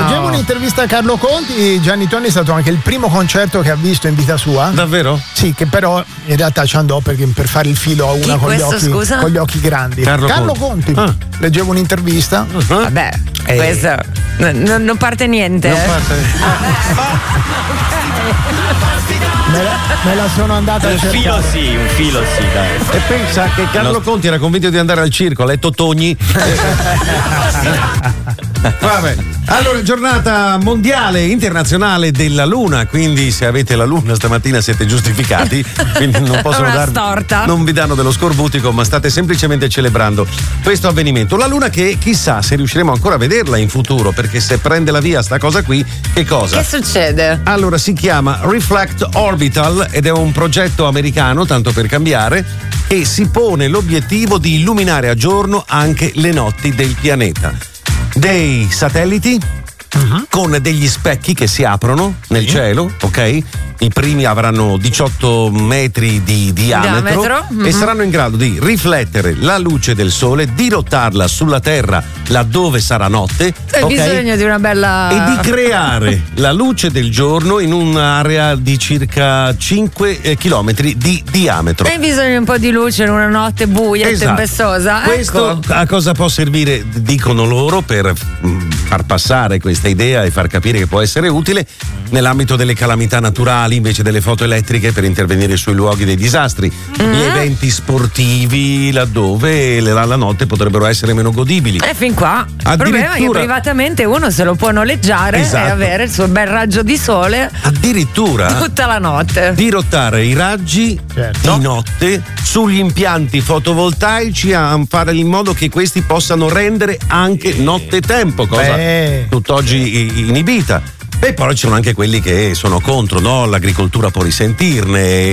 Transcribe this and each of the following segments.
Leggevo un'intervista a Carlo Conti. Gianni Tonni è stato anche il primo concerto che ha visto in vita sua. Davvero? Sì, che però in realtà ci andò perché per fare il filo a una con gli occhi grandi. Carlo Conti. Leggevo un'intervista. Vabbè, questo non parte niente. Non parte. Me la sono andata a cercare. Un filo sì, dai. E pensa che Carlo Conti era convinto di andare al circo, ha letto Togni. Vabbè. Allora, giornata mondiale internazionale della Luna, quindi se avete la Luna stamattina siete giustificati, quindi non possono non vi danno dello scorbutico, ma state semplicemente celebrando questo avvenimento. La Luna che chissà se riusciremo ancora a vederla in futuro, perché se prende la via sta cosa qui, che cosa? Che succede? Allora, si chiama Reflect Orbital ed è un progetto americano, tanto per cambiare, e si pone l'obiettivo di illuminare a giorno anche le notti del pianeta. Dei satelliti con degli specchi che si aprono nel cielo, ok? I primi avranno 18 metri di diametro e saranno in grado di riflettere la luce del sole, dirottarla sulla Terra laddove sarà notte. C'è bisogno di una bella. E di creare la luce del giorno in un'area di circa 5 chilometri di diametro. Hai bisogno di un po' di luce in una notte buia e tempestosa. Questo a cosa può servire, dicono loro, per far passare questa idea e far capire che può essere utile nell'ambito delle calamità naturali, invece delle foto elettriche, per intervenire sui luoghi dei disastri, gli eventi sportivi laddove la notte potrebbero essere meno godibili. Fin qua il problema è che privatamente uno se lo può noleggiare e avere il suo bel raggio di sole addirittura tutta la notte, dirottare i raggi di notte sugli impianti fotovoltaici, a fare in modo che questi possano rendere anche nottetempo, cosa tutt'oggi inibita. E poi ci sono anche quelli che sono contro, no? L'agricoltura può risentirne,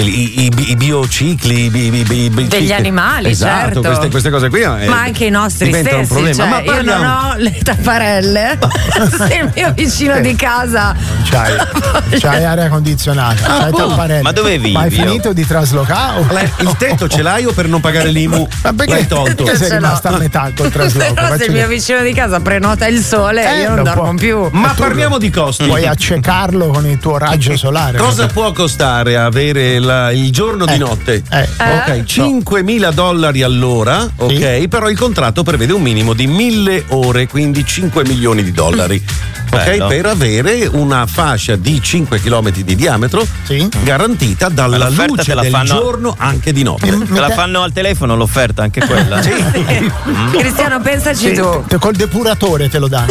i biocicli degli animali, esatto, certo. queste cose qui ma anche i nostri stessi, un problema. Cioè, io non ho le tapparelle se il mio vicino di casa c'hai aria condizionata, c'hai tapparelle. Ma dove vivi? Ma hai finito di traslocare? Il tetto ce l'hai o per non pagare l'IMU l'hai tolto? Sei rimasta a metà col trasloco. Però se il mio vicino di casa prenota il sole io non dormo più. Ma parliamo di costi. Puoi accecarlo con il tuo raggio solare. Cosa può costare avere il giorno di notte? Ok, $5.000 all'ora, ok, però il contratto prevede un minimo di 1.000 ore, quindi $5 milioni. Ok, per avere una fascia di 5 km di diametro garantita dalla luce del giorno anche di notte. Te la fanno al telefono l'offerta, anche quella? Cristiano, pensaci tu. Col depuratore te lo danno.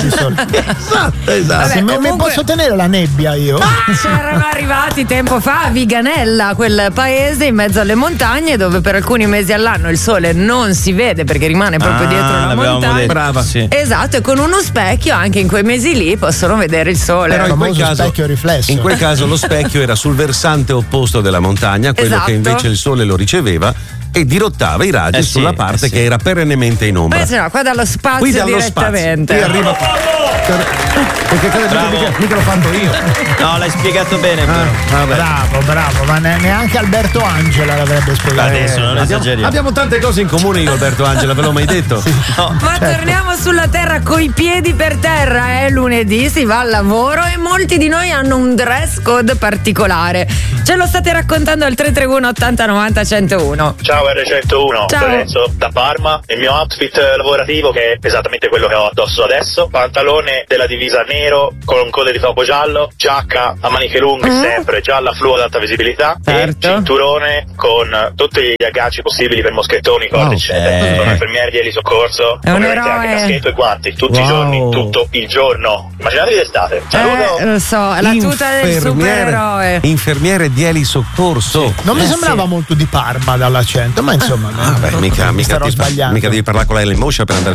Esatto. Vabbè, mi posso tenere la nebbia io? C'erano arrivati tempo fa a Viganella, quel paese in mezzo alle montagne dove per alcuni mesi all'anno il sole non si vede perché rimane proprio dietro la montagna. Brava. Sì. Esatto, e con uno specchio anche in quei mesi lì possono vedere il sole. Però specchio riflesso. In quel caso lo specchio era sul versante opposto della montagna, quello che invece il sole lo riceveva e dirottava i raggi sulla parte che era perennemente in ombra. Beh, no, qua dallo spazio direttamente. Qui arriva perché mica l'ho fatto io. No, l'hai spiegato bene. Bravo, ma neanche Alberto Angela l'avrebbe spiegato. Adesso non esageriamo. Abbiamo tante cose in comune io e Alberto Angela, ve l'ho mai detto? No. Ma torniamo sulla terra coi piedi per terra, è lunedì, si va al lavoro e molti di noi hanno un dress code particolare. Ce lo state raccontando al 331 80 90 101. Ciao R101, Lorenzo da Parma. Il mio outfit lavorativo, che è esattamente quello che ho addosso adesso: pantalone della divisa nero con code di topo giallo, giacca a maniche lunghe sempre gialla fluo ad alta visibilità e cinturone con tutti gli agganci possibili per moschettoni, corde eccetera. Sono infermieri di elisoccorso, ovviamente anche caschetto e guanti tutti i giorni, tutto il giorno. Immaginatevi l'estate. Lo so, la tuta del supereroe. Infermiere di elisoccorso. Non mi sembrava molto di Parma dall'accento, ma insomma mica devi parlare con la Moscia per andare